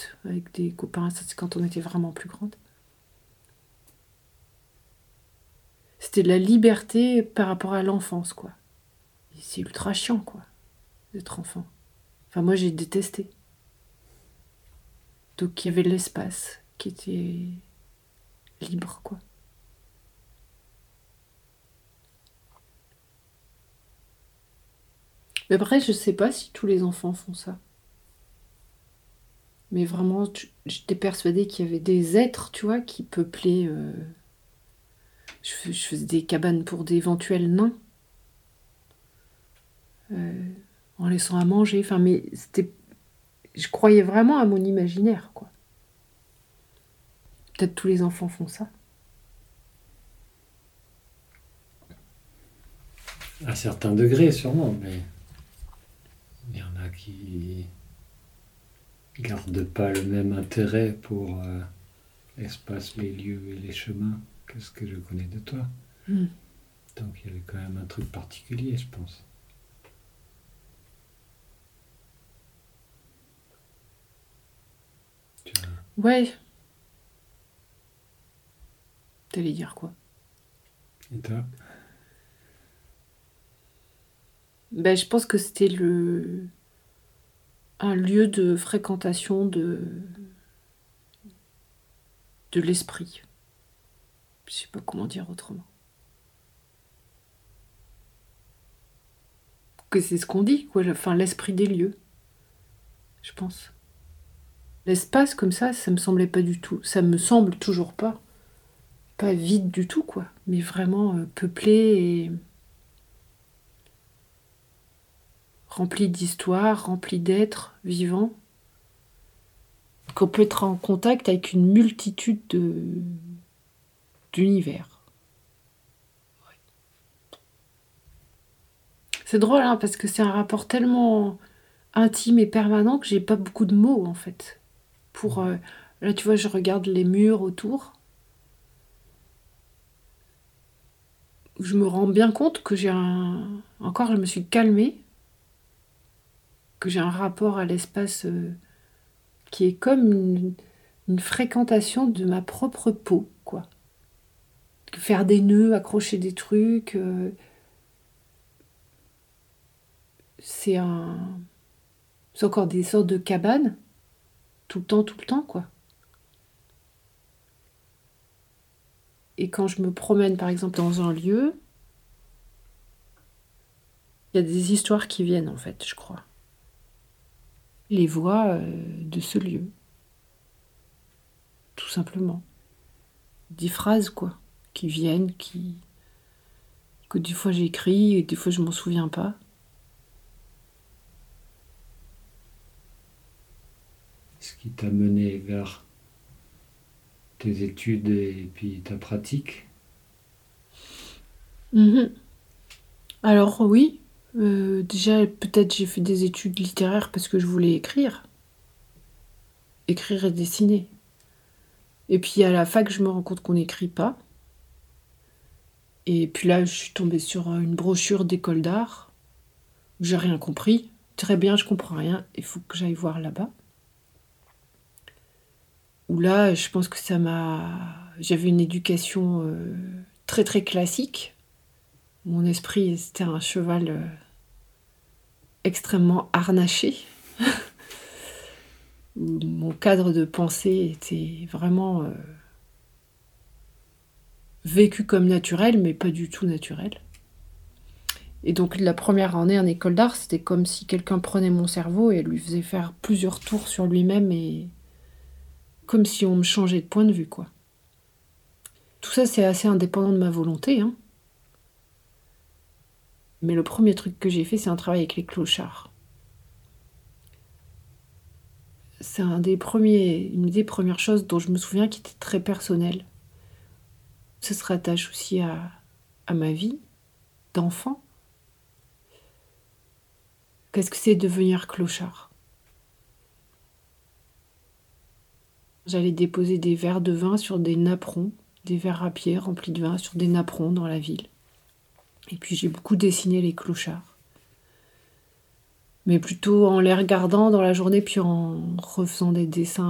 potes avec des copains. Ça, c'est quand on était vraiment plus grande. C'était de la liberté par rapport à l'enfance, quoi. Et c'est ultra chiant, quoi, d'être enfant. Enfin, moi, j'ai détesté. Donc, il y avait de l'espace qui était libre, quoi. Mais après, je sais pas si tous les enfants font ça. Mais vraiment, j'étais persuadée qu'il y avait des êtres, tu vois, qui peuplaient. Je faisais des cabanes pour d'éventuels nains, en laissant à manger. Enfin, mais c'était. Je croyais vraiment à mon imaginaire, quoi. Peut-être tous les enfants font ça. À certains degrés, sûrement, mais il y en a qui gardent pas le même intérêt pour l'espace, les lieux et les chemins que ce que je connais de toi. Mm. Donc il y avait quand même un truc particulier, je pense. Tu vois. Ouais. T'allais dire quoi? Et toi? Ben, je pense que c'était un lieu de fréquentation de l'esprit. Je sais pas comment dire autrement. Que c'est ce qu'on dit, quoi. Enfin, l'esprit des lieux, je pense. L'espace comme ça me semblait pas du tout. Ça me semble toujours pas vide du tout, quoi. Mais vraiment peuplé et rempli d'histoires, rempli d'êtres vivants. Qu'on peut être en contact avec une multitude d'univers. C'est drôle, hein, parce que c'est un rapport tellement intime et permanent que j'ai pas beaucoup de mots, en fait. Là, tu vois, je regarde les murs autour. Je me rends bien compte que Encore, je me suis calmée, que j'ai un rapport à l'espace qui est comme une fréquentation de ma propre peau, quoi. Faire des nœuds, accrocher des trucs, c'est un... C'est encore des sortes de cabanes, tout le temps, quoi. Et quand je me promène, par exemple, dans un lieu, il y a des histoires qui viennent, en fait, je crois. Les voix de ce lieu, tout simplement. Des phrases, quoi, qui viennent, que des fois j'écris et des fois je m'en souviens pas. Ce qui t'a mené vers tes études et puis ta pratique. Mhm. Alors oui, déjà peut-être j'ai fait des études littéraires parce que je voulais écrire et dessiner. Et puis à la fac, je me rends compte qu'on n'écrit pas. Et puis là, je suis tombée sur une brochure d'école d'art. J'ai rien compris. Très bien, je comprends rien. Il faut que j'aille voir là-bas. Où là, je pense que ça m'a... J'avais une éducation très très classique. Mon esprit, c'était un cheval extrêmement harnaché. Où mon cadre de pensée était vraiment vécu comme naturel, mais pas du tout naturel. Et donc la première année en école d'art, c'était comme si quelqu'un prenait mon cerveau et lui faisait faire plusieurs tours sur lui-même et comme si on me changeait de point de vue, quoi. Tout ça, c'est assez indépendant de ma volonté, hein. Mais le premier truc que j'ai fait, c'est un travail avec les clochards. C'est une des premières choses dont je me souviens qui était très personnelle. Ça se rattache aussi à ma vie d'enfant. Qu'est-ce que c'est devenir clochard? J'allais déposer des verres de vin sur des napperons, des verres à pied remplis de vin sur des napperons dans la ville. Et puis j'ai beaucoup dessiné les clochards. Mais plutôt en les regardant dans la journée, puis en refaisant des dessins